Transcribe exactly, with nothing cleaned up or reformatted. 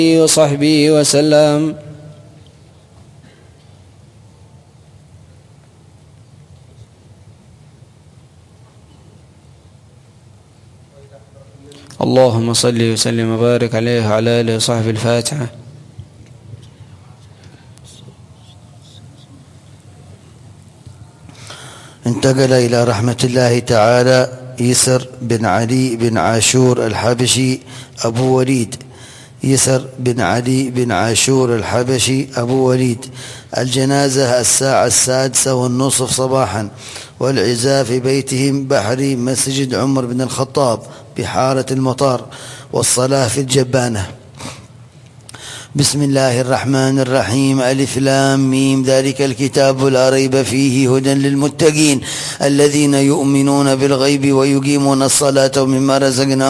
وصحبه وسلم. اللهم صل وسلم وبارك عليه وعلى آله وصحبه. الفاتحة. انتقل إلى رحمة الله تعالى يسر بن علي بن عاشور الحبشي أبو وليد. يسر بن علي بن عاشور الحبشي أبو وليد. الجنازة الساعة السادسة والنصف صباحا، والعزاء في بيتهم بحري مسجد عمر بن الخطاب بحارة المطار، والصلاة في الجبانة. بسم الله الرحمن الرحيم. ألف لام ميم. ذلك الكتاب لا ريب فيه هدى للمتقين الذين يؤمنون بالغيب ويقيمون الصلاة ومما رزقناهم